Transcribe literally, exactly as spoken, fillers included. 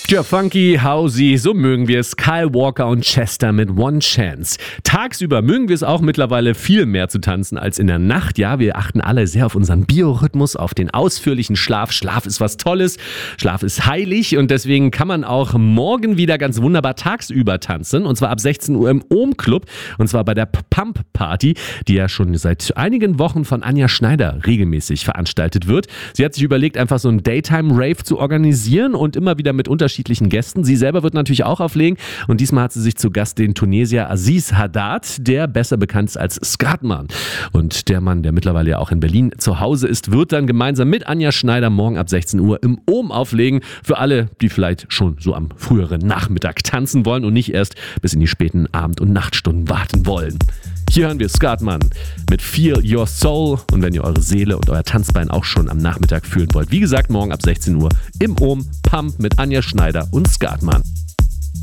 Tja, funky, housey, so mögen wir es. Kyle Walker und Chester mit One Chance. Tagsüber mögen wir es auch mittlerweile viel mehr zu tanzen als in der Nacht. Ja, wir achten alle sehr auf unseren Biorhythmus, auf den ausführlichen Schlaf. Schlaf ist was Tolles, Schlaf ist heilig und deswegen kann man auch morgen wieder ganz wunderbar tagsüber tanzen. Und zwar ab sechzehn Uhr im Ohm Club und zwar bei der Pump Party, die ja schon seit einigen Wochen von Anja Schneider regelmäßig veranstaltet wird. Sie hat sich überlegt, einfach so einen Daytime-Rave zu organisieren und immer wieder mit unterschiedlichen Gästen. Sie selber wird natürlich auch auflegen und diesmal hat sie sich zu Gast den Tunesier Aziz Haddad, der besser bekannt ist als Skatman. Und der Mann, der mittlerweile ja auch in Berlin zu Hause ist, wird dann gemeinsam mit Anja Schneider morgen ab sechzehn Uhr im Ohm auflegen. Für alle, die vielleicht schon so am früheren Nachmittag tanzen wollen und nicht erst bis in die späten Abend- und Nachtstunden warten wollen. Hier hören wir Skatman mit Feel Your Soul und wenn ihr eure Seele und euer Tanzbein auch schon am Nachmittag fühlen wollt, wie gesagt, morgen ab sechzehn Uhr im Ohm Pump mit Anja Schneider und Skatman.